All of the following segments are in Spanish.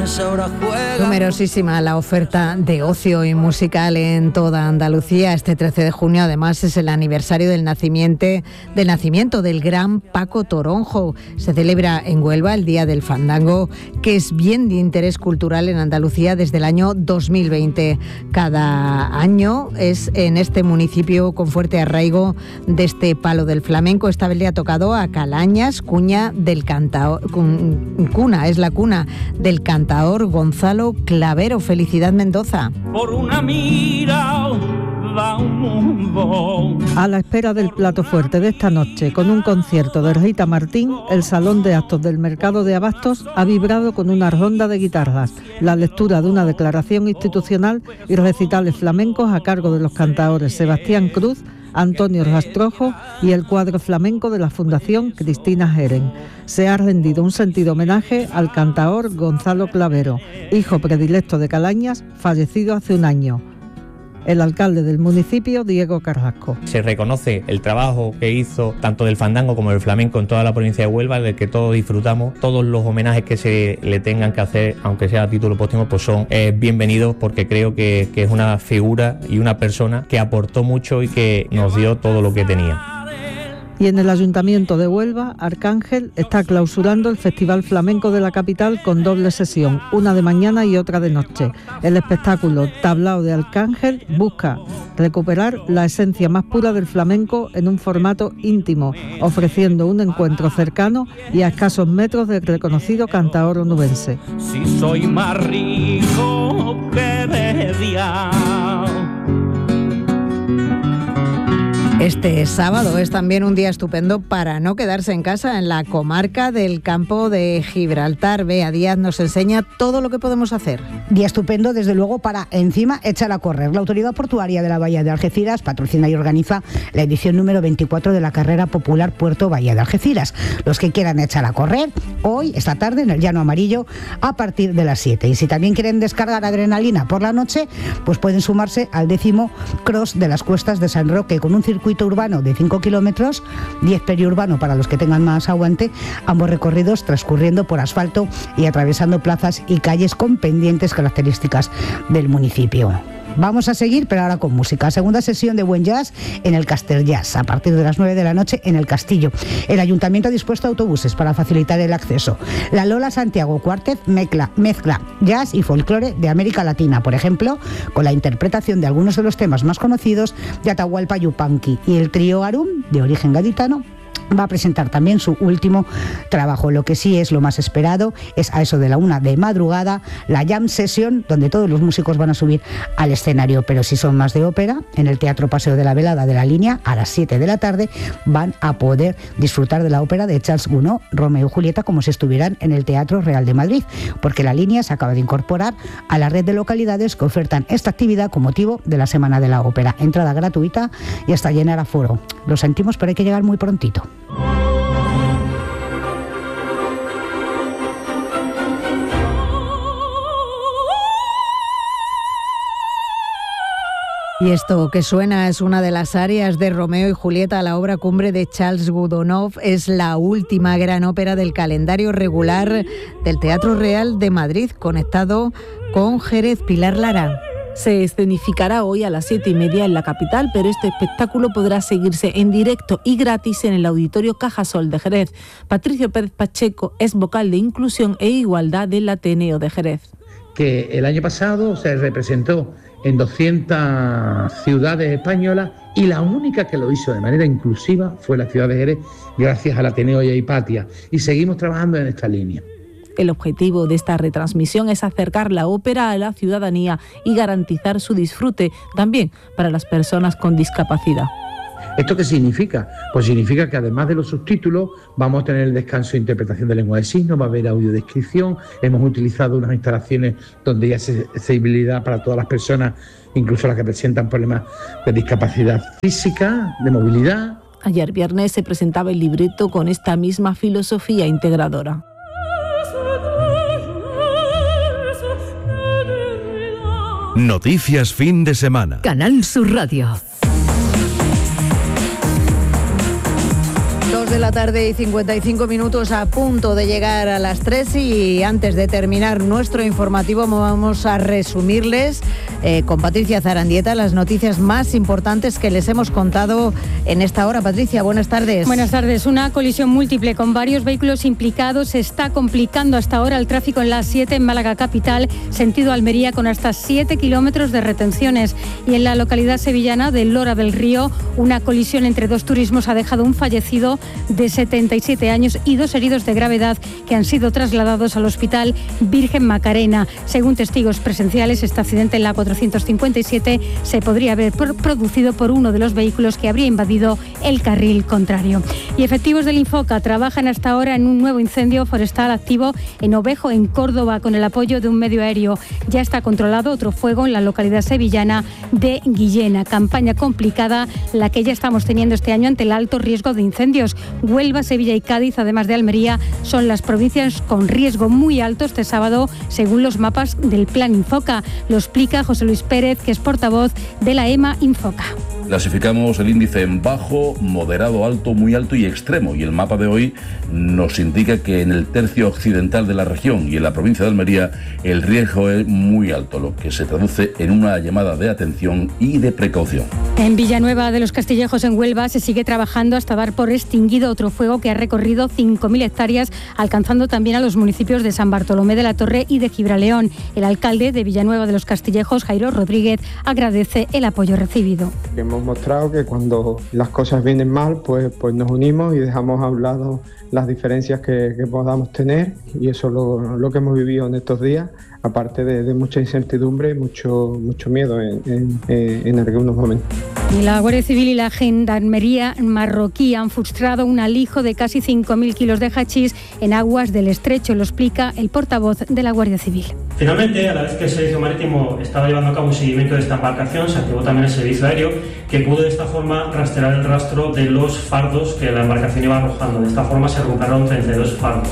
Numerosísima la oferta de ocio y musical en toda Andalucía. Este 13 de junio además es el aniversario del nacimiento del gran Paco Toronjo. Se celebra en Huelva el Día del Fandango, que es bien de interés cultural en Andalucía desde el año 2020. Cada año es en este municipio con fuerte arraigo de este palo del flamenco. Esta vez le ha tocado a Calañas, cuna es la cuna del cantaor Gonzalo Clavero. Felicidad, Mendoza. Por una mira va un mundo. A la espera del plato fuerte de esta noche, con un concierto de Rita Martín, el Salón de Actos del Mercado de Abastos ha vibrado con una ronda de guitarras, la lectura de una declaración institucional y recitales flamencos a cargo de los cantaores Sebastián Cruz, Antonio Rastrojo y el cuadro flamenco de la Fundación Cristina Jeren. Se ha rendido un sentido homenaje al cantaor Gonzalo Clavero, hijo predilecto de Calañas, fallecido hace un año. El alcalde del municipio, Diego Carrasco. Se reconoce el trabajo que hizo tanto del fandango como del flamenco en toda la provincia de Huelva, del que todos disfrutamos. Todos los homenajes que se le tengan que hacer, aunque sea a título póstumo, pues son bienvenidos, porque creo que es una figura y una persona que aportó mucho y que nos dio todo lo que tenía. Y en el Ayuntamiento de Huelva, Arcángel está clausurando el Festival Flamenco de la capital con doble sesión, una de mañana y otra de noche. El espectáculo Tablao de Arcángel busca recuperar la esencia más pura del flamenco en un formato íntimo, ofreciendo un encuentro cercano y a escasos metros del reconocido cantaor onubense. Si soy más rico que media. Este sábado es también un día estupendo para no quedarse en casa en la comarca del Campo de Gibraltar. Bea Díaz nos enseña todo lo que podemos hacer. Día estupendo, desde luego, para encima echar a correr. La Autoridad Portuaria de la Bahía de Algeciras patrocina y organiza la edición número 24 de la carrera popular Puerto Bahía de Algeciras. Los que quieran echar a correr, hoy, esta tarde, en el Llano Amarillo, a partir de las 7. Y si también quieren descargar adrenalina por la noche, pues pueden sumarse al 10º Cross de las Cuestas de San Roque, con un circuito urbano de 5 kilómetros, 10 periurbano para los que tengan más aguante, ambos recorridos transcurriendo por asfalto y atravesando plazas y calles con pendientes características del municipio. Vamos a seguir, pero ahora con música. Segunda sesión de buen jazz en el Castel Jazz, a partir de las 9 de la noche en el Castillo. El Ayuntamiento ha dispuesto autobuses para facilitar el acceso. La Lola Santiago Quartet mezcla jazz y folclore de América Latina, por ejemplo, con la interpretación de algunos de los temas más conocidos de Atahualpa Yupanqui, y el trío Arum, de origen gaditano, va a presentar también su último trabajo. Lo que sí es lo más esperado es a eso de la 1 de madrugada, la Jam Session, donde todos los músicos van a subir al escenario. Pero si son más de ópera, en el Teatro Paseo de la Velada de la Línea, a las 7 de la tarde, van a poder disfrutar de la ópera de Charles Gounod, Romeo y Julieta, como si estuvieran en el Teatro Real de Madrid, porque la Línea se acaba de incorporar a la red de localidades que ofertan esta actividad con motivo de la Semana de la Ópera. Entrada gratuita y hasta llenar aforo. Lo sentimos, pero hay que llegar muy prontito. Y esto que suena es una de las áreas de Romeo y Julieta, la obra cumbre de Charles Gounod. Es la última gran ópera del calendario regular del Teatro Real de Madrid, conectado con Jerez. Pilar Lara. Se escenificará hoy a las 7:30 en la capital, pero este espectáculo podrá seguirse en directo y gratis en el Auditorio Cajasol de Jerez. Patricio Pérez Pacheco es vocal de Inclusión e Igualdad del Ateneo de Jerez. Que el año pasado se representó en 200 ciudades españolas y la única que lo hizo de manera inclusiva fue la ciudad de Jerez, gracias al Ateneo y a Hipatia. Y seguimos trabajando en esta línea. El objetivo de esta retransmisión es acercar la ópera a la ciudadanía y garantizar su disfrute también para las personas con discapacidad. ¿Esto qué significa? Pues significa que además de los subtítulos vamos a tener el descanso de interpretación de lengua de signos, va a haber audiodescripción, hemos utilizado unas instalaciones donde hay accesibilidad para todas las personas, incluso las que presentan problemas de discapacidad física, de movilidad. Ayer viernes se presentaba el libreto con esta misma filosofía integradora. Noticias fin de semana. Canal Sur Radio. 2 de la tarde y 55 minutos, a punto de llegar a las 3, y antes de terminar nuestro informativo vamos a resumirles con Patricia Zarandieta las noticias más importantes que les hemos contado en esta hora. Patricia, buenas tardes. Buenas tardes. Una colisión múltiple con varios vehículos implicados está complicando hasta ahora el tráfico en la A7 en Málaga capital, sentido Almería, con hasta 7 kilómetros de retenciones. Y en la localidad sevillana de Lora del Río, una colisión entre dos turismos ha dejado un fallecido de 77 años y 2 heridos de gravedad que han sido trasladados al Hospital Virgen Macarena. Según testigos presenciales, este accidente en la 457 se podría haber producido por uno de los vehículos que habría invadido el carril contrario. Y efectivos del Infoca trabajan hasta ahora en un nuevo incendio forestal activo en Ovejo, en Córdoba, con el apoyo de un medio aéreo. Ya está controlado otro fuego en la localidad sevillana de Guillena. Campaña complicada la que ya estamos teniendo este año ante el alto riesgo de incendios. Huelva, Sevilla y Cádiz, además de Almería, son las provincias con riesgo muy alto este sábado, según los mapas del Plan Infoca. Lo explica José Luis Pérez, que es portavoz de la EMA Infoca. Clasificamos el índice en bajo, moderado, alto, muy alto y extremo, y el mapa de hoy nos indica que en el tercio occidental de la región y en la provincia de Almería el riesgo es muy alto, lo que se traduce en una llamada de atención y de precaución. En Villanueva de los Castillejos, en Huelva, se sigue trabajando hasta dar por extinguido otro fuego que ha recorrido 5.000 hectáreas, alcanzando también a los municipios de San Bartolomé de la Torre y de Gibraleón. El alcalde de Villanueva de los Castillejos, Jairo Rodríguez, agradece el apoyo recibido. Hemos mostrado que cuando las cosas vienen mal, pues nos unimos y dejamos a un lado las diferencias que podamos tener, y eso es lo que hemos vivido en estos días, aparte de mucha incertidumbre y mucho miedo en algunos momentos. Y la Guardia Civil y la Gendarmería marroquí han frustrado un alijo de casi 5.000 kilos de hachís en aguas del Estrecho, lo explica el portavoz de la Guardia Civil. Finalmente, a la vez que el Servicio Marítimo estaba llevando a cabo un seguimiento de esta embarcación, se activó también el Servicio Aéreo, que pudo de esta forma rastrear el rastro de los fardos que la embarcación iba arrojando. De esta forma se recuperaron 32 fardos.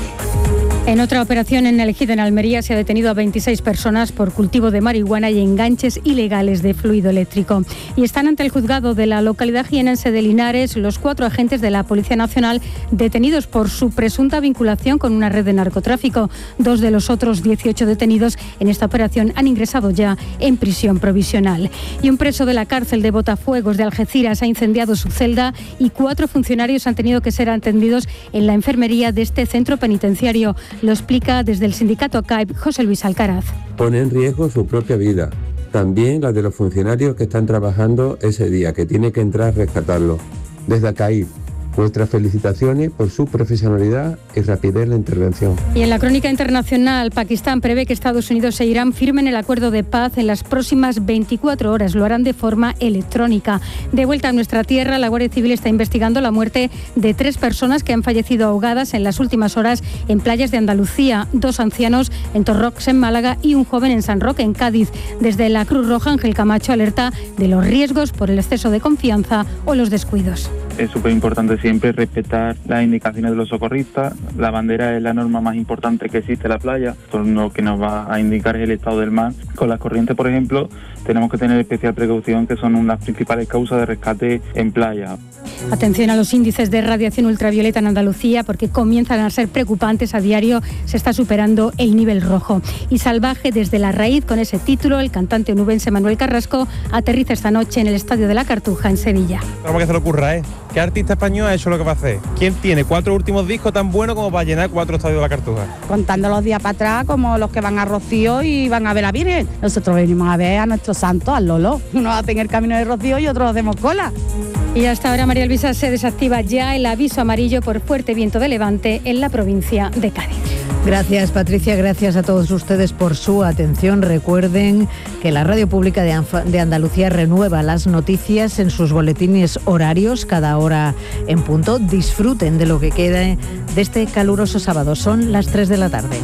En otra operación en Elegida, en Almería, se ha detenido a 26 personas por cultivo de marihuana y enganches ilegales de fluido eléctrico. Y están ante el juzgado de la localidad jienense de Linares los 4 agentes de la Policía Nacional detenidos por su presunta vinculación con una red de narcotráfico. 2 de los otros 18 detenidos en esta operación han ingresado ya en prisión provisional. Y un preso de la cárcel de Botafuegos de Algeciras ha incendiado su celda y 4 funcionarios han tenido que ser atendidos en la enfermería de este centro penitenciario. Lo explica desde el sindicato ACAIP José Luis Alcaraz. Pone en riesgo su propia vida, también la de los funcionarios que están trabajando ese día, que tiene que entrar a rescatarlo. Desde ACAIP, nuestras felicitaciones por su profesionalidad y rapidez en la intervención. Y en la crónica internacional, Pakistán prevé que Estados Unidos e Irán firmen el acuerdo de paz en las próximas 24 horas. Lo harán de forma electrónica. De vuelta a nuestra tierra, la Guardia Civil está investigando la muerte de 3 personas que han fallecido ahogadas en las últimas horas en playas de Andalucía. 2 ancianos en Torrox, en Málaga, y un joven en San Roque, en Cádiz. Desde la Cruz Roja, Ángel Camacho alerta de los riesgos por el exceso de confianza o los descuidos. Es súper importante siempre respetar las indicaciones de los socorristas. La bandera es la norma más importante que existe en la playa, lo que nos va a indicar es el estado del mar. Con las corrientes, por ejemplo, tenemos que tener especial precaución, que son las principales causas de rescate en playa. Atención a los índices de radiación ultravioleta en Andalucía, porque comienzan a ser preocupantes. A diario se está superando el nivel rojo. Y Salvaje desde la raíz, con ese título, el cantante onubense Manuel Carrasco aterriza esta noche en el Estadio de la Cartuja, en Sevilla. Vamos, que se le ocurra, ¿Qué artista español ha hecho lo que va a hacer? ¿Quién tiene 4 últimos discos tan buenos como para llenar 4 estadios de la Cartuja? Contando los días para atrás, como los que van a Rocío y van a ver a la Virgen. Nosotros venimos a ver a nuestro santo, al Lolo. Unos hacen el camino de Rocío y otros hacemos cola. Y hasta ahora, María Luisa, se desactiva ya el aviso amarillo por fuerte viento de levante en la provincia de Cádiz. Gracias, Patricia, gracias a todos ustedes por su atención. Recuerden que la Radio Pública de Andalucía renueva las noticias en sus boletines horarios cada hora en punto. Disfruten de lo que quede de este caluroso sábado. Son las 3 de la tarde.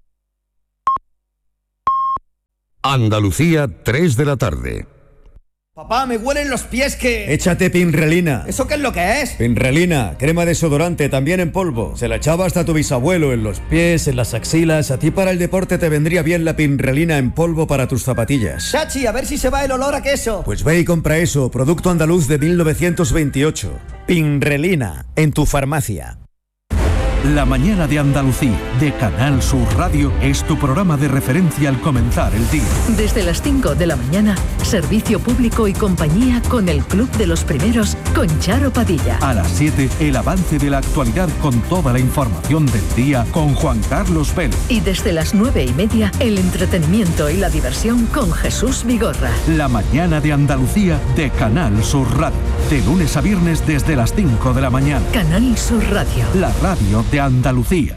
Andalucía, 3 de la tarde. Papá, me huelen los pies que... Échate Pinrelina. ¿Eso qué es lo que es? Pinrelina, crema desodorante, también en polvo. Se la echaba hasta tu bisabuelo en los pies, en las axilas. A ti para el deporte te vendría bien la Pinrelina en polvo para tus zapatillas. Chachi, a ver si se va el olor a queso. Pues ve y compra eso, producto andaluz de 1928. Pinrelina, en tu farmacia. La mañana de Andalucía, de Canal Sur Radio, es tu programa de referencia al comenzar el día. Desde las 5 de la mañana, servicio público y compañía con el Club de los Primeros, con Charo Padilla. A las 7, el avance de la actualidad con toda la información del día con Juan Carlos Vélez. Y desde las 9:30, el entretenimiento y la diversión con Jesús Vigorra. La mañana de Andalucía, de Canal Sur Radio. De lunes a viernes desde las 5 de la mañana. Canal Sur Radio. La radio de Andalucía.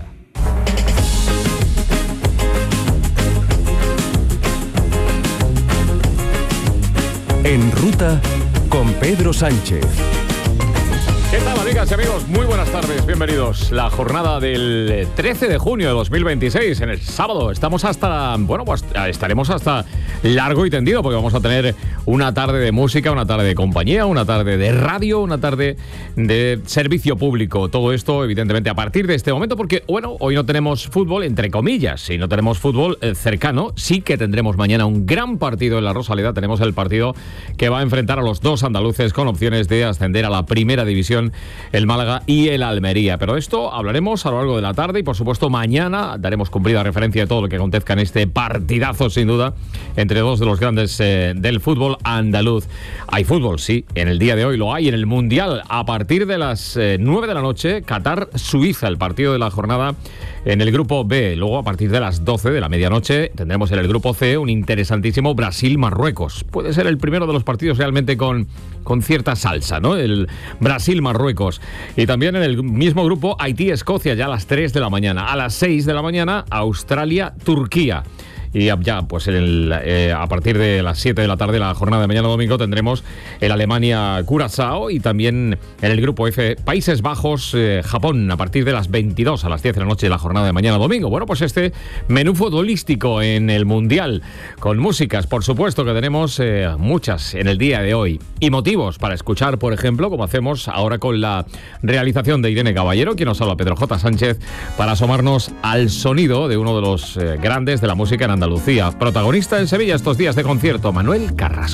En ruta con Pedro Sánchez. ¿Qué tal, amigas y amigos? Muy buenas tardes, bienvenidos. La jornada del 13 de junio de 2026, en el sábado. Estamos hasta, pues estaremos hasta largo y tendido, porque vamos a tener una tarde de música, una tarde de compañía, una tarde de radio, una tarde de servicio público. Todo esto, evidentemente, a partir de este momento, porque, hoy no tenemos fútbol, entre comillas, y no tenemos fútbol cercano. Sí que tendremos mañana un gran partido en la Rosaleda. Tenemos el partido que va a enfrentar a los dos andaluces con opciones de ascender a la primera división, el Málaga y el Almería. Pero de esto hablaremos a lo largo de la tarde y, por supuesto, mañana daremos cumplida referencia de todo lo que acontezca en este partidazo, sin duda, entre dos de los grandes del fútbol andaluz. Hay fútbol, sí, en el día de hoy lo hay, en el Mundial, a partir de las 9 de la noche, Qatar-Suiza, el partido de la jornada en el grupo B. Luego, a partir de las 12 de la medianoche, tendremos en el grupo C un interesantísimo Brasil-Marruecos. Puede ser el primero de los partidos realmente con cierta salsa, ¿no? El Brasil-Marruecos. Y también en el mismo grupo, Haití-Escocia, ya a las 3 de la mañana. A las 6 de la mañana, Australia-Turquía. Y ya, pues a partir de las 7 de la tarde, la jornada de mañana domingo, tendremos el Alemania-Curazao y también en el grupo F, Países Bajos-Japón, a partir de las 22 a las 10 de la noche, la jornada de mañana domingo. Bueno, pues este menú futbolístico en el Mundial, con músicas, por supuesto, que tenemos muchas en el día de hoy. Y motivos para escuchar, por ejemplo, como hacemos ahora con la realización de Irene Caballero, quien nos habla, Pedro J. Sánchez, para asomarnos al sonido de uno de los grandes de la música en Andalucía. Protagonista en Sevilla estos días de concierto, Manuel Carrasco.